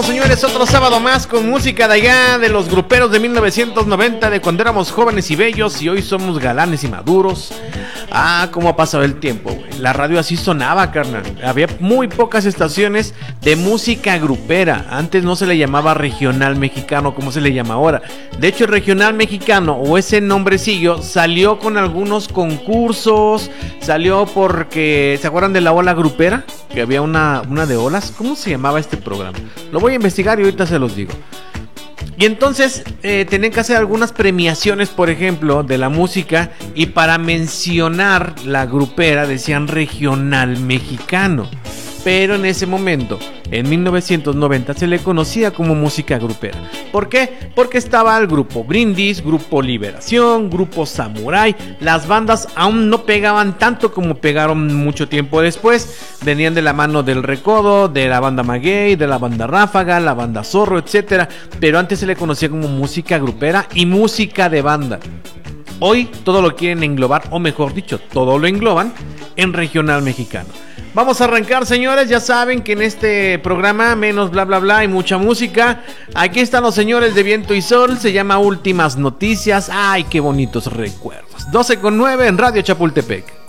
regresamos, señores, otro sábado más con música de allá, de los gruperos de 1990, de cuando éramos jóvenes y bellos y hoy somos galanes y maduros. Ah, cómo ha pasado el tiempo, güey. La radio así sonaba, carnal. Había muy pocas estaciones de música grupera. Antes no se le llamaba regional mexicano como se le llama ahora. De hecho, el regional mexicano o ese nombrecillo salió con algunos concursos. Salió porque, ¿se acuerdan de la ola grupera? Que había una de olas. ¿Cómo se llamaba este programa? Lo voy a investigar y ahorita se los digo. Y entonces tenían que hacer algunas premiaciones, por ejemplo, de la música. Y para mencionar la grupera decían regional mexicano. Pero en ese momento, en 1990, se le conocía como música grupera. ¿Por qué? Porque estaba el grupo Brindis, Grupo Liberación, Grupo Samurai. Las bandas aún no pegaban tanto como pegaron mucho tiempo después. Venían de la mano del Recodo, de la banda Maguey, de la banda Ráfaga, la banda Zorro, etc. Pero antes se le conocía como música grupera y música de banda. Hoy todo lo quieren englobar, o mejor dicho, todo lo engloban en regional mexicano. Vamos a arrancar, señores. Ya saben que en este programa menos bla bla bla y mucha música. Aquí están los señores de Viento y Sol. Se llama Últimas Noticias. Ay, qué bonitos recuerdos. 12:09 en Radio Chapultepec.